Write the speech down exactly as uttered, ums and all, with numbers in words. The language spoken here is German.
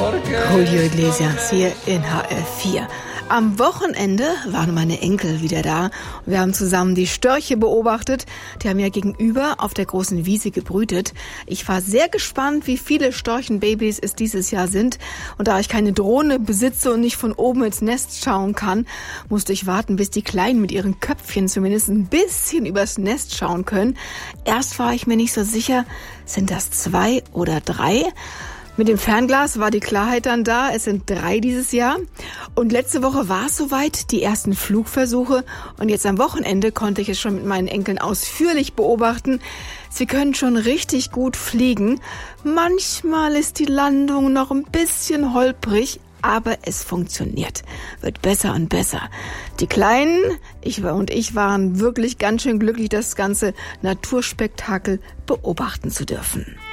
Julio Iglesias hier in H R vier. Am Wochenende waren meine Enkel wieder da. Wir haben zusammen die Störche beobachtet. Die haben ja gegenüber auf der großen Wiese gebrütet. Ich war sehr gespannt, wie viele Storchenbabys es dieses Jahr sind. Und da ich keine Drohne besitze und nicht von oben ins Nest schauen kann, musste ich warten, bis die Kleinen mit ihren Köpfchen zumindest ein bisschen übers Nest schauen können. Erst war ich mir nicht so sicher, sind das zwei oder drei? Mit dem Fernglas war die Klarheit dann da. Es sind drei dieses Jahr. Und letzte Woche war es soweit, die ersten Flugversuche. Und jetzt am Wochenende konnte ich es schon mit meinen Enkeln ausführlich beobachten. Sie können schon richtig gut fliegen. Manchmal ist die Landung noch ein bisschen holprig, aber es funktioniert. Wird besser und besser. Die Kleinen, ich und ich waren wirklich ganz schön glücklich, das ganze Naturspektakel beobachten zu dürfen.